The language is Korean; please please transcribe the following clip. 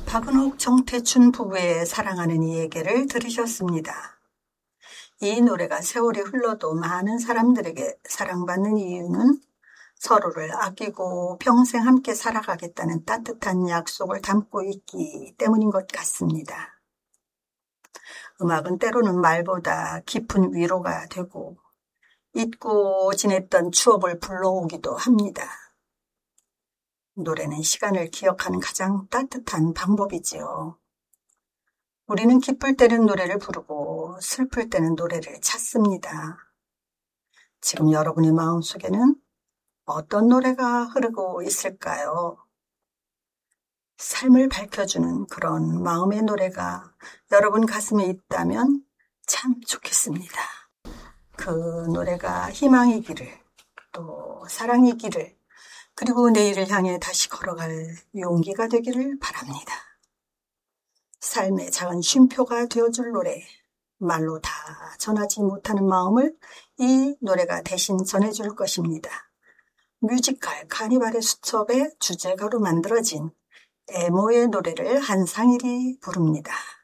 박은옥, 정태춘 부부의 사랑하는 이야기를 들으셨습니다. 이 노래가 세월이 흘러도 많은 사람들에게 사랑받는 이유는 서로를 아끼고 평생 함께 살아가겠다는 따뜻한 약속을 담고 있기 때문인 것 같습니다. 음악은 때로는 말보다 깊은 위로가 되고 잊고 지냈던 추억을 불러오기도 합니다. 노래는 시간을 기억하는 가장 따뜻한 방법이지요. 우리는 기쁠 때는 노래를 부르고 슬플 때는 노래를 찾습니다. 지금 여러분의 마음속에는 어떤 노래가 흐르고 있을까요? 삶을 밝혀주는 그런 마음의 노래가 여러분 가슴에 있다면 참 좋겠습니다. 그 노래가 희망이기를, 또 사랑이기를, 그리고 내일을 향해 다시 걸어갈 용기가 되기를 바랍니다. 삶의 작은 쉼표가 되어줄 노래, 말로 다 전하지 못하는 마음을 이 노래가 대신 전해줄 것입니다. 뮤지컬 카니발의 수첩의 주제가로 만들어진 애모의 노래를 한상일이 부릅니다.